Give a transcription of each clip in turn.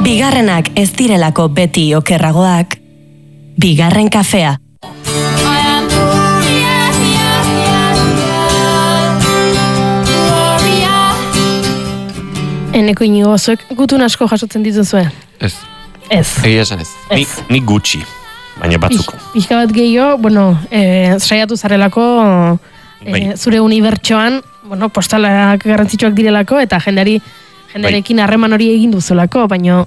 Bigarrenak ez direlako beti okerragoak. Bigarren kafea. Eneko inigo, zuek gutun asko jasotzen dituzue? Ez. Ez. Egia esan ez. Nik gutxi, baina batzuk. Pixka bat gehiago, saiatu zarelako zure unibertsoan, postalak garrantzitsuak direlako, eta jendarekin harreman hori egin duzulako, baina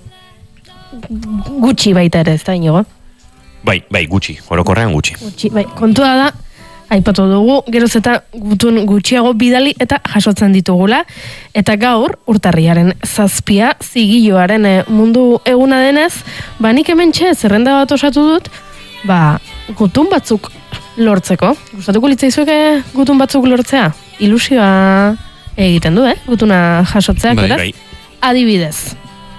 gutxi baita ere, ez da inigo? Bai, gutxi, orokorrean gutxi. Bai, kontua da, aipatu dugu, geroz eta gutun gutxiago bidali eta jasotzen ditugula, eta gaur, urtarriaren 7, zigilloaren mundu eguna denez, nik hementxe zerrenda bat osatu dut, gutun batzuk lortzeko. Gustatuko litzaizueke gutun batzuk lortzea? Ilusioa egiten du, gutuna jasotzeak, beraz? Bai. Adibidez,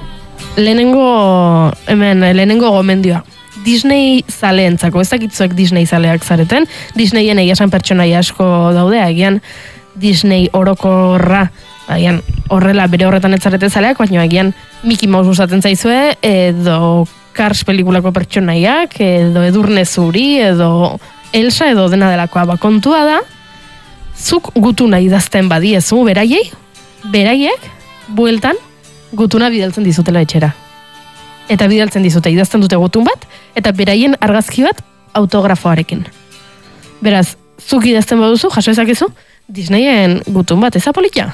lehenengo gomendioa. Disney zaleentzako, ez dakitzuek Disney zaleak zareten, Disneyen egiasan pertsonaia asko daude, agian Disney orokorra, agian horrela bere horretan ez zarete zaleak, baina agian Mickey Mouse usatzen zaizue, edo Cars pelikulako pertsonaiak, edo Edurne Zuri, edo Elsa, edo dena delakoa. Kontua da, zuk gutuna idazten badiezu, beraiek, bueltan, gutuna bidaltzen dizutela etxera. Eta bidaltzen dizute, idazten dute gutun bat, eta beraien argazki bat autografoarekin. Beraz, zuk idazten baduzu, jaso ezakizu, Disneyen gutun bat, ez apolitia?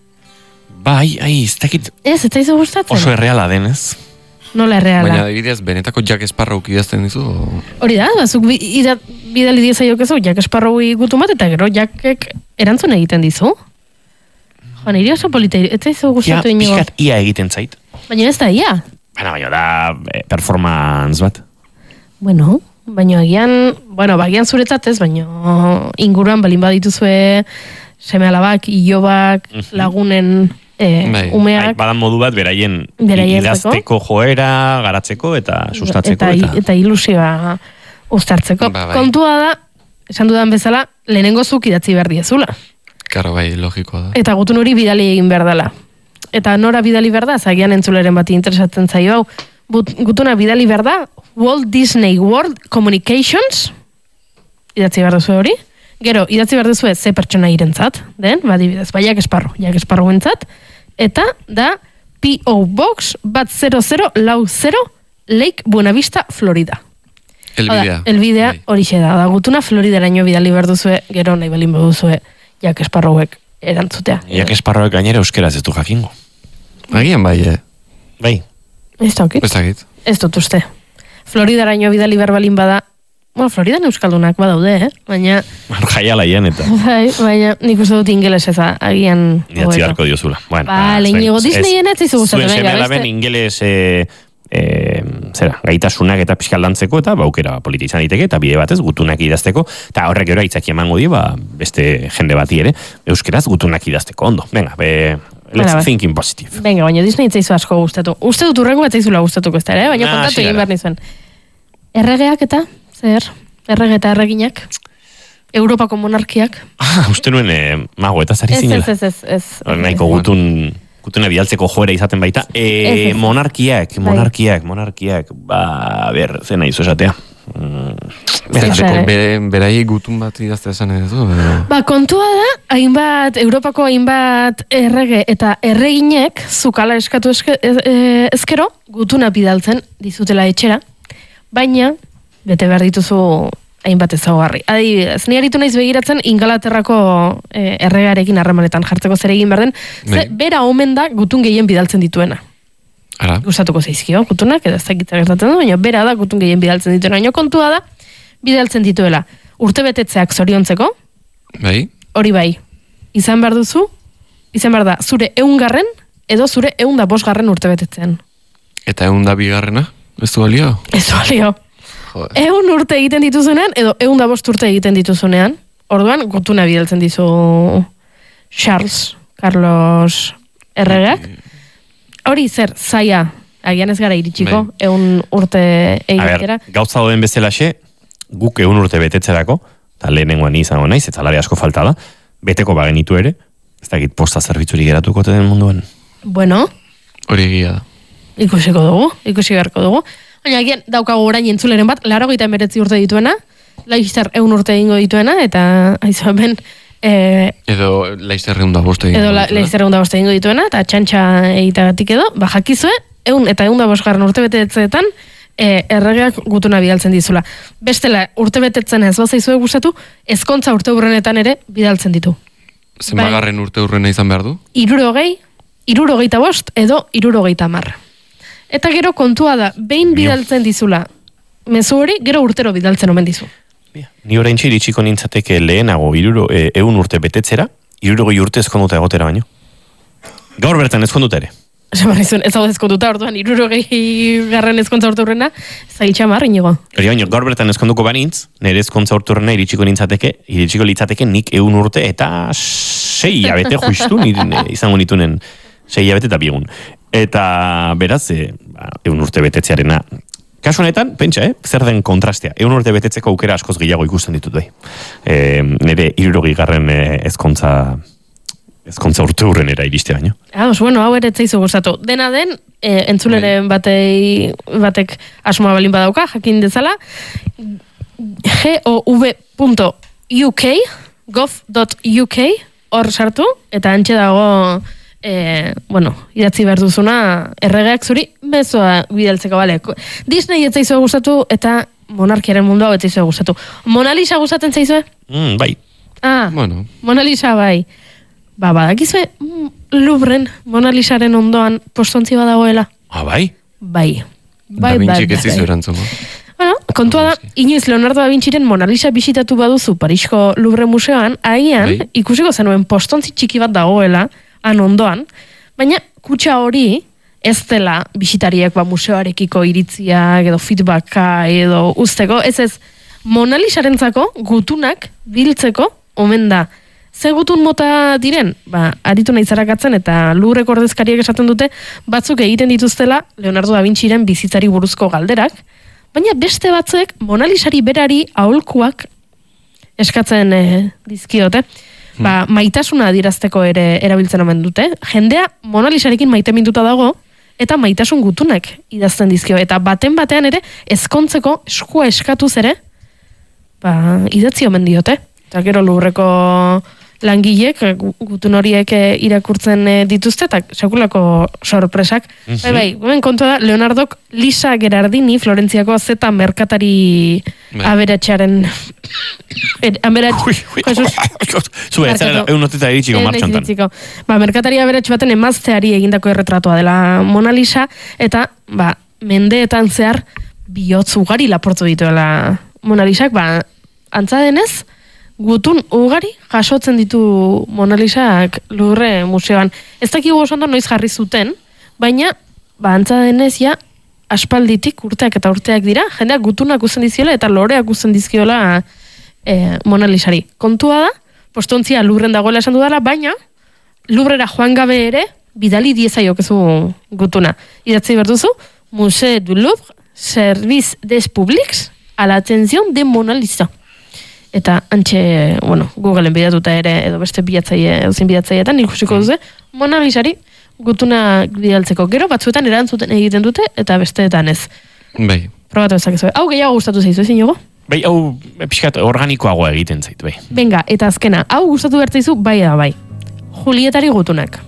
Bai, ez dakit... Ez zaizu gustatzen? Oso erreala denez. Nola erreala? Baina, adibidez, benetako Jack Sparrowk idazten dizu? Hori da, zuk bidali diezaiokezu Jack Sparrowi gutun bat, eta gero Jackek erantzun egiten dizu. Niri oso polita, ez zaizu gustatu inigo? Pixkat ia egiten zait. Baina ez da ia? Baina da performance bat. Baina agian zuretzat ez, baina inguruan balin badituzue seme-alabak, ilobak, lagunen umeak. Badan modu bat beraien idazteko joera, garatzeko eta sustatzeko. Eta ilusioa uztartzeko. Kontua da, esan dudan bezala, lehenengo zuk idatzi behar diezula. Karo, bai, logikoa da. Eta gutun hori bidali egin behar dela. Eta nora bidali behar da, zagian entzuleren bati interesatzen zaio hau, gutuna bidali behar da, Walt Disney World Communications, idatzi behar duzu hori, gero, idatzi behar duzu ze pertsona irentzat, den, badibidez, Jack Sparrow entzat, eta da P.O. Box 10040 Lake Buenavista, Florida. Elbidea hori da gutuna Floridaraino bidali behar duzu, gero nahi balin baduzue Jack Sparrowek erantzutea. Jack Sparrowek gainera euskeraz ez du jakingo. Agian bai, Bai. Ez dakit. Ez dut uste. Floridaraino bidali berbalin bada, Floridan euskaldunak badaude, baina... Jaialaien eta... Baina nik uste dut ingeles eza, agian... Idatzi beharko diozula. Inigo Disneyen ez izu gustatzen. Zuen seme-alaben ingeles... gaitasunak eta pixkaldantzeko eta aukera polita izan diteke eta bide batez gutunak idazteko eta horrek gero aitzaki emango dio beste jende bati ere euskeraz gutunak idazteko ondo. Venga, let's think in positive. Venga, baina Disney itzaizu asko gustatu. Uste dut urrengo etzaizula gustatuko ez da, baina kontatu egin behar nizuen. Erregeak eta, zer? Errege eta erreginak? Europako monarkiak? Uste nuen mago eta zari zinela. Ez. Nahiko gutuna bidaltzeko joera izaten baita. Monarkiak. Zena izo esatea. Berai gutun bat idazte esan edo. Kontua da, Europako hainbat errege eta erreginek zukala eskatu ezkero gutuna bidaltzen dizutela etxera, baina bete behar dituzu hainbat ezaugarri. Adibidez, ni aritu naiz begiratzen Ingalaterrako erregarekin harremanetan jartzeko zer egin behar den, bera omen da gutun gehien bidaltzen dituena. Gustatuko zaizkio, gutunak, edo ez dakitza gertatzen du, baina bera da gutun gehien bidaltzen dituena. Baina kontua da, bidaltzen dituela. Urte betetzeak zoriontzeko, hori bai, izan behar da, zure 100 edo zure 105 urte betetzean. Eta 102 ez du balio? Ez du balio. 100 urte egiten dituzunean, edo 105 urte egiten dituzunean, orduan gutuna bidaltzen dizu Carlos erregeak. Hori zer, zaila, agian ez gara iritsiko, 100 urte egitera. Gauza doen bezalaxe, guk 100 urte betetzerako, eta lehenengoan izango naiz, eta lare asko falta da, beteko bagenitu ere, ez dakit posta zerbitzuri geratuko den munduan. Bueno. Hori egia da. ikusiko dugu, ikusi beharko dugu. Baina agian daukagu orain entzuleren bat, 89 urte dituena, Laizter 100 urte egingo dituena, eta aizaben... edo Laizter 105 edo Laizter 105 egingo dituena, eta txantxa egitagatik edo, jakizue, 100 eta 105 urte betetzeetan, erregeak gutuna bidaltzen dizula. Bestela, urte betetzen ez bazaizue gustatu, ezkontza urte urrenetan ere bidaltzen ditu. Zenbagarren urte urrena izan behar du? 60, 65 edo 60. Eta gero kontua da, behin bidaltzen dizula, mezu hori, gero urtero bidaltzen omen dizu. Ni orain iritsiko nintzateke lehenago 100 urte betetzera, 60 urte ezkonduta egotera baino. Gaur bertan ezkonduta ere. Ez hau ezkonduta orduan, 60 garren ezkontza urte urrena, zailtxa marri nigo. Hori baino, gaur bertan ezkonduko banintz, nire ezkontza urte urrena iritsiko litzateke nik 100 urte eta 6 abete justu izango nitunen 6 abete eta biegun. Eta beraz, 100 urte betetzearena, kasu honetan, pentsa, zer den kontrastea. 100 urte betetzeko aukera askoz gehiago ikusten ditut bai. Nire 60 garren ezkontza urte urrenera iriste baino. Bueno, hau ere etzaizu gustatu. Dena den, entzuleren batek asmoa balin badauka, jakin dezala, gov.uk, hor sartu, eta antxe dago, idatzi behar duzuna, erregeak zuri, bezoa bidaltzeko, bale. Disney etzaizu gustatu, eta monarkiaren mundu hau etzaizu gustatu. Mona Lisa gustatzen zaizue? Bai. Bueno. Mona Lisa bai. Badakizue, Louvren Mona Lisaren ondoan postontzi badagoela. Bai? Bai. Da Vinci ez izu erantzungo. Bueno, kontua da, inoiz Leonardo da Vinciren Mona Lisa bisitatu baduzu Parisko Louvre museoan, agian ikusiko zenuen postontzi txiki bat dagoela, han ondoan, baina kutxa hori ez dela bisitariek museoarekiko iritziak edo feedbacka edo usteko, ez Mona Lisarentzako gutunak biltzeko omen da. Ze gutun mota diren? Aritu naizarakatzen eta Louvre ordezkariek esaten dute batzuk egiten dituztela Leonardo da Vinciren bizitzari buruzko galderak, baina beste batzuek Mona Lisari berari aholkuak eskatzen dizkiote. Maitasuna adierazteko ere erabiltzen omen dute. Jendea Mona Lisarekin maiteminduta dago eta maitasun gutunak idazten dizkio. Eta batean ere ezkontzeko eskua eskatuz ere idatzi omen diote. Eta gero Louvreko langilek gutun horiek irakurtzen dituzte eta sekulako sorpresak. Hemen kontua da, Leonardok Lisa Gerardini, Florentziako zeta merkatari aberatxaren merkatari aberatx baten emazteari egindako erretratua dela Mona Lisa, eta mendeetan zehar bihotz ugari laportu dituela Mona Lisak, antza denez, gutun ugari jasotzen ditu Mona Lisak Louvre museoan. Ez dakigu oso ondo noiz jarri zuten, baina antza denez aspalditik urteak eta urteak dira, jendeak gutunak usten dizkiola eta loreak usten dizkiola Mona Lisari. Kontua da, postontzia Louvren dagoela esan dudala, baina Louvrera joan gabe ere bidali diezaiokezu gutuna. Idatzi berduzu, Musée du Louvre, Service des Publics a la atención de Mona Lisa. Eta antxe, Googleen bidatuta ere, edo beste bidatzaietan, ikusiko duze, Mona Lisari gutuna bidaltzeko. Gero batzuetan erantzuten egiten dute, eta besteetan ez. Bai. Probatu ezakezu. Hau gehiago gustatu zaizu, ezin jogo? Bai, hau pixkat organikoagoa egiten zait, bai. Venga, eta azkena, hau gustatu bertzaizu, bai da, bai. Julietari gutunak.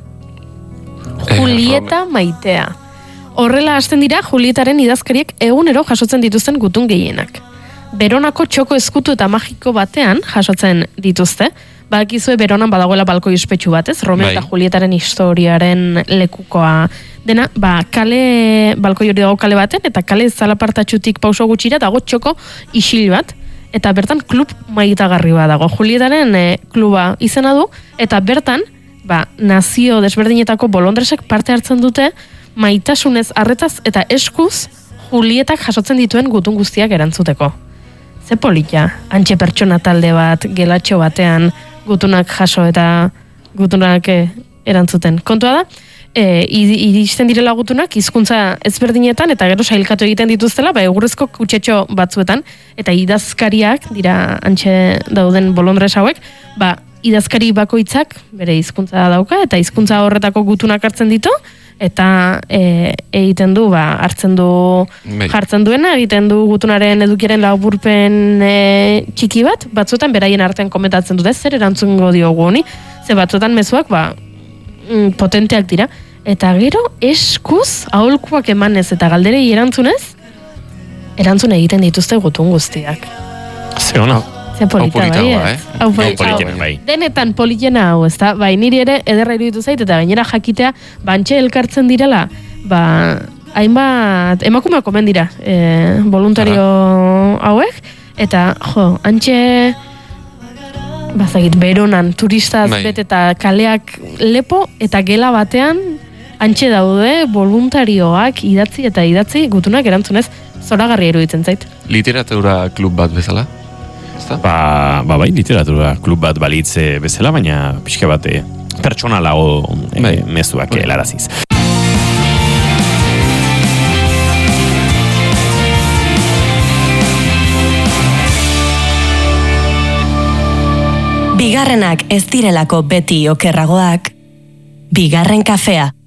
Julieta maitea. Horrela hasten dira, Julietaren idazkariek egunero jasotzen dituzten gutun gehienak. Beronako txoko eskutu eta magiko batean jasotzen dituzte. Bakizue Beronan badagoela balkoi ospetsu batez, Romeo eta Julietaren historiaren lekukoa dena, balkoi hori dago kale baten, eta kale zalapartatxutik pauso gutxira dago txoko isil bat, eta bertan klub maitagarri bat dago. Julietaren kluba izena du, eta bertan, nazio desberdinetako bolondresek parte hartzen dute, maitasunez, arretaz eta eskuz Julietak jasotzen dituen gutun guztiak erantzuteko. Ze polita, antxe pertsona talde bat, gelatxo batean, gutunak jaso eta gutunak erantzuten. Kontua da, iristen direla gutunak, hizkuntza ezberdinetan, eta gero sailkatu egiten dituztela, egurrezko kutxetxo batzuetan, eta idazkariak, dira antxe dauden bolondres hauek, idazkari bakoitzak bere hizkuntza dauka, eta hizkuntza horretako gutunak hartzen ditu, eta egiten du, hartzen du, jartzen duena, egiten du gutunaren edukiaren laburpen txiki bat, batzuetan beraien artean komentatzen dute, zer erantzungo diogu honi, ze batzuetan mezuak, potenteak dira, eta gero eskuz aholkuak emanez eta galderei erantzun egiten dituzte gutun guztiak. Ze ona. Ze polita bai. Denetan politena hau, ezta? Bai, niri ere ederra iruditu zait, eta gainera jakitea, bantxe elkartzen direla, hainbat, emakumeak omen dira, voluntario hauek, eta, antxe, bazagit, beronan, turistaz bete eta kaleak lepo, eta gela batean, antxe daude, voluntarioak idatzi, gutunak erantzunez, zoragarria iruditzen zait. Literatura klub bat bezala? Bai, literatura klub bat balitz bezala, baina pixka bat pertsonalago mezuak helaraziz. Bigarrenak ez direlako beti okerragoak, bigarren kafea.